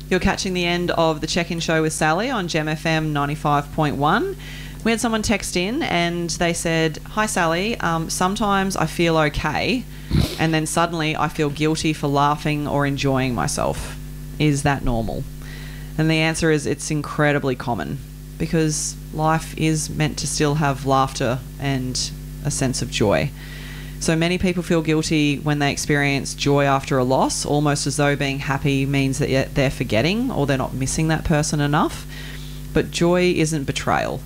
You're catching the end of the Check-In Show with Sally on Gem FM 95.1. We had someone text in and they said, "Hi Sally, sometimes I feel okay and then suddenly I feel guilty for laughing or enjoying myself. Is that normal?" And the answer is it's incredibly common, because life is meant to still have laughter and a sense of joy. So many people feel guilty when they experience joy after a loss, almost as though being happy means that they're forgetting or they're not missing that person enough. But joy isn't betrayal.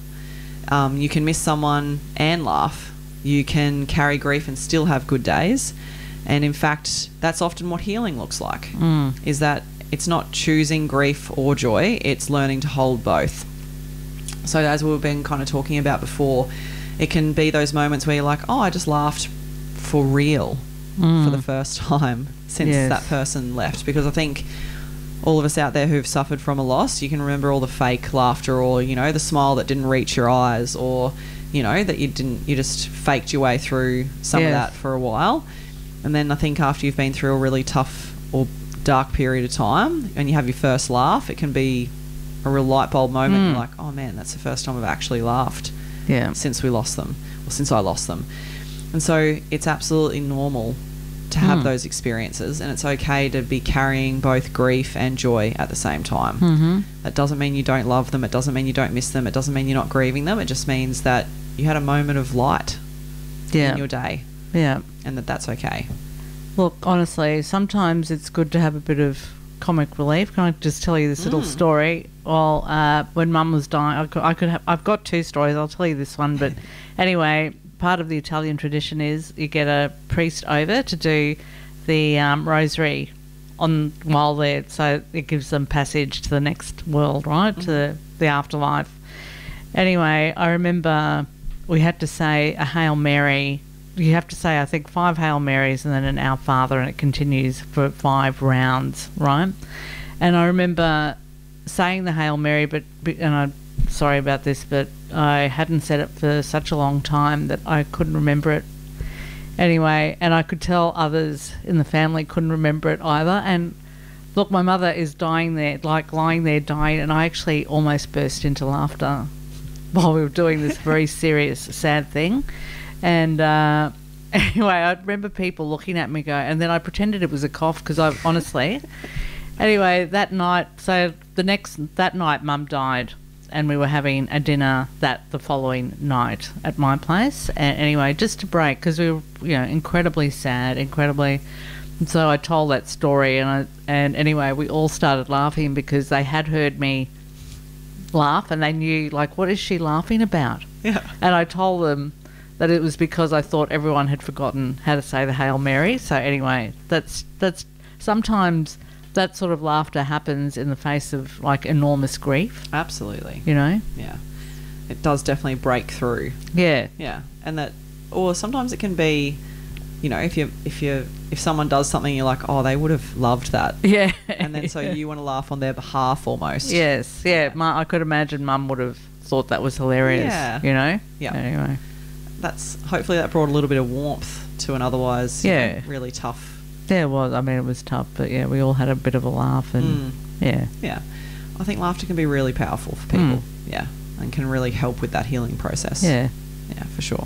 You can miss someone and laugh. You can carry grief and still have good days. And in fact, that's often what healing looks like, is that it's not choosing grief or joy, it's learning to hold both. So as we've been kind of talking about before, it can be those moments where you're like, oh, I just laughed for real for the first time since that person left. Because I think all of us out there who've suffered from a loss, you can remember all the fake laughter, or, you know, the smile that didn't reach your eyes, or, you know, that you just faked your way through some of that for a while. And then I think after you've been through a really tough or dark period of time and you have your first laugh, it can be a real light bulb moment. You're like, oh man, that's the first time I've actually laughed since we lost them, or since I lost them. And so it's absolutely normal to have those experiences, and it's okay to be carrying both grief and joy at the same time. That doesn't mean you don't love them, it doesn't mean you don't miss them, it doesn't mean you're not grieving them, it just means that you had a moment of light in your day, and that's okay. Look, honestly, sometimes it's good to have a bit of comic relief. Can I just tell you this little story? Well, when Mum was dying, I've got two stories. I'll tell you this one, but anyway, part of the Italian tradition is you get a priest over to do the rosary while they're, so it gives them passage to the next world, right, to the afterlife. Anyway, I remember we had to say a Hail Mary. You have to say, I think, 5 Hail Marys and then an Our Father, and it continues for 5 rounds, right? And I remember saying the Hail Mary, and I'm sorry about this, but I hadn't said it for such a long time that I couldn't remember it. Anyway, and I could tell others in the family couldn't remember it either. And look, my mother is dying there, like lying there dying, and I actually almost burst into laughter while we were doing this very serious, sad thing. And anyway, I remember people looking at me and then I pretended it was a cough, because I honestly... Anyway, that night, that night Mum died, and we were having a dinner the following night at my place. And anyway, just to break, because we were, you know, incredibly sad, and so I told that story, and anyway, we all started laughing because they had heard me laugh, and they knew, like, what is she laughing about? Yeah. And I told them that it was because I thought everyone had forgotten how to say the Hail Mary. So anyway, that's sometimes that sort of laughter happens in the face of, like, enormous grief. Absolutely. You know? Yeah. It does definitely break through. Yeah. Yeah. And that, or sometimes it can be, you know, if someone does something, you're like, oh, they would have loved that. Yeah. And then so you want to laugh on their behalf almost. Yes. Yeah. I could imagine Mum would have thought that was hilarious. Yeah. You know? Yeah. Anyway. Hopefully that brought a little bit of warmth to an otherwise really tough. Yeah, it was. I mean, it was tough, but yeah, we all had a bit of a laugh, and yeah. I think laughter can be really powerful for people. Yeah, and can really help with that healing process. Yeah, for sure.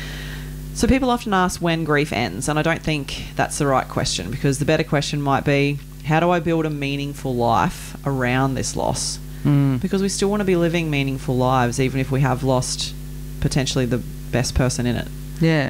So people often ask when grief ends, and I don't think that's the right question, because the better question might be, how do I build a meaningful life around this loss? Because we still want to be living meaningful lives, even if we have lost potentially the best person in it. Yeah.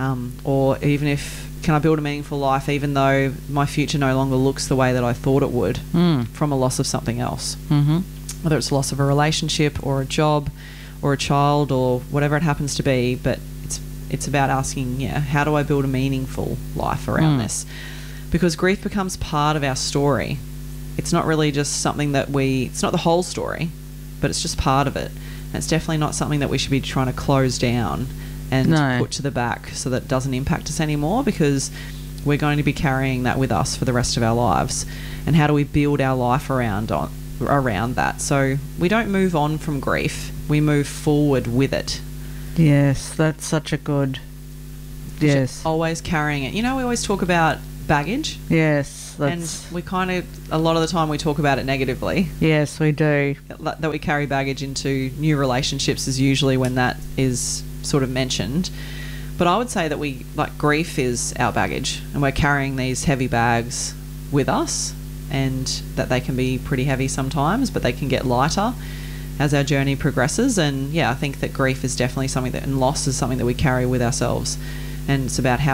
Or even if, can I build a meaningful life even though my future no longer looks the way that I thought it would from a loss of something else? Whether it's loss of a relationship or a job or a child or whatever it happens to be, but it's about asking, how do I build a meaningful life around this? Because grief becomes part of our story. It's not really just something that it's not the whole story, but it's just part of it. And it's definitely not something that we should be trying to close down and put to the back so that it doesn't impact us anymore, because we're going to be carrying that with us for the rest of our lives. And how do we build our life around that? So we don't move on from grief, we move forward with it. Yes, that's such a good... Yes. Always carrying it. You know, we always talk about baggage. Yes. And we a lot of the time we talk about it negatively. Yes, we do. That we carry baggage into new relationships is usually when that is sort of mentioned. But I would say that grief is our baggage, and we're carrying these heavy bags with us, and that they can be pretty heavy sometimes, but they can get lighter as our journey progresses. And yeah, I think that grief is definitely something and loss is something that we carry with ourselves. And it's about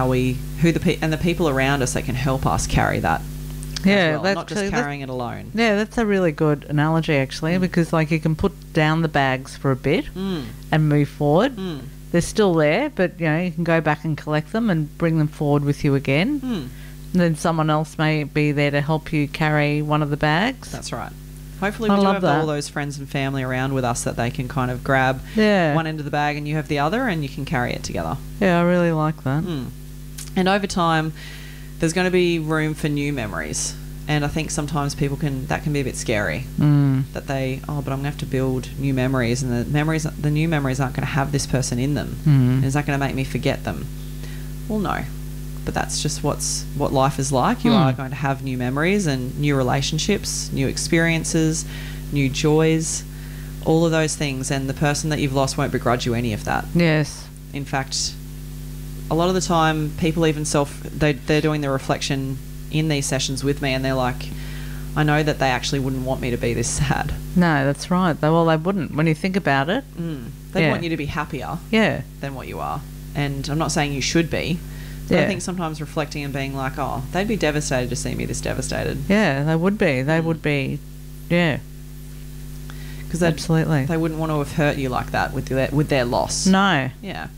the people around us that can help us carry that. Yeah, as well, not just carrying it alone. Yeah, that's a really good analogy actually, because you can put down the bags for a bit and move forward. They're still there, but you can go back and collect them and bring them forward with you again. And then someone else may be there to help you carry one of the bags. That's right. Hopefully we do have all those friends and family around with us that they can kind of grab one end of the bag and you have the other, and you can carry it together. Yeah, I really like that. And over time, there's going to be room for new memories. And I think sometimes that can be a bit scary. That but I'm going to have to build new memories, and the new memories aren't going to have this person in them. And it's not going to make me forget them. Well, no. But that's just what life is like. You are going to have new memories and new relationships, new experiences, new joys, all of those things. And the person that you've lost won't begrudge you any of that. Yes. In fact, a lot of the time, people even they're doing the reflection in these sessions with me, and they're like, I know that they actually wouldn't want me to be this sad. No, that's right. They wouldn't. When you think about it. They'd want you to be happier than what you are. And I'm not saying you should be. I think sometimes reflecting and being like, oh, they'd be devastated to see me this devastated. Yeah, they would be. They would be. Yeah. Because absolutely, they wouldn't want to have hurt you like that with their loss. No. Yeah.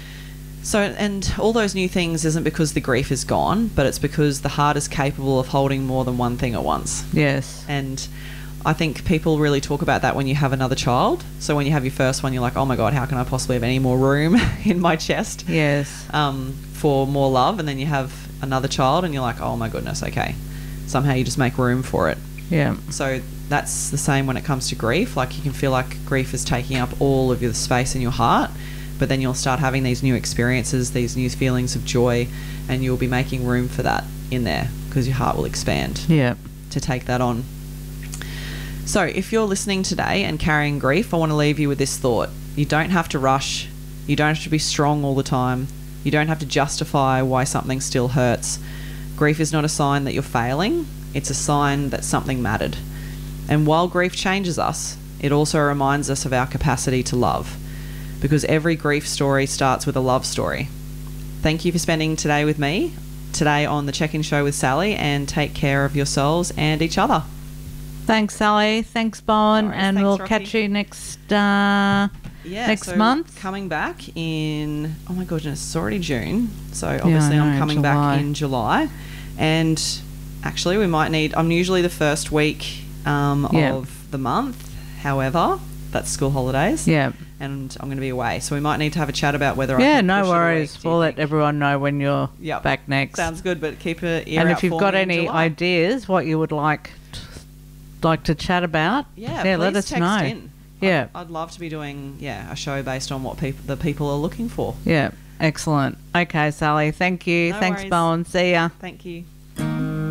So, and all those new things isn't because the grief is gone, but it's because the heart is capable of holding more than one thing at once. Yes. And I think people really talk about that when you have another child. So when you have your first one, you're like, oh my God, how can I possibly have any more room in my chest? Yes. For more love. And then you have another child and you're like, oh my goodness, okay. Somehow you just make room for it. Yeah. So that's the same when it comes to grief. Like, you can feel like grief is taking up all of your space in your heart, but then you'll start having these new experiences, these new feelings of joy, and you'll be making room for that in there because your heart will expand to take that on. So if you're listening today and carrying grief, I want to leave you with this thought. You don't have to rush. You don't have to be strong all the time. You don't have to justify why something still hurts. Grief is not a sign that you're failing. It's a sign that something mattered. And while grief changes us, it also reminds us of our capacity to love, because every grief story starts with a love story. Thank you for spending today with me, today on the Check-In Show with Sally, and take care of yourselves and each other. Thanks, Sally. Thanks, Bowen. No worries. And Thanks, we'll Rocky. catch you next month. Coming back in, oh my goodness, it's already June. So obviously I'm coming back in July. And actually I'm usually the first week of the month. However, that's school holidays. Yeah. And I'm going to be away. So we might need to have a chat about whether I can no push worries. it a week. We'll let everyone know when you're back next. Sounds good, but keep an ear and out if you've for got me in any July. ideas what you would like to chat about, let us text know. In. Yeah. I'd love to be doing a show based on what the people are looking for. Yeah, excellent. Okay, Sally, thank you. No Thanks, worries. Bowen. See ya. Thank you.